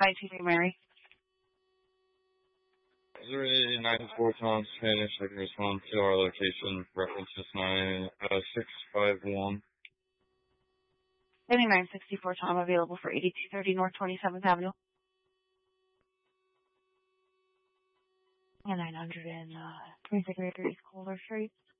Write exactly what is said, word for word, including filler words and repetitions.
five two three Mary. Missouri nine four Tom Spanish. I can respond to our location. Reference is nine uh six five one. seventy-nine sixty-four Tom, available for eighty-two thirty North twenty-seventh Avenue. And nine hundred and twenty-six Acre East Calder Street.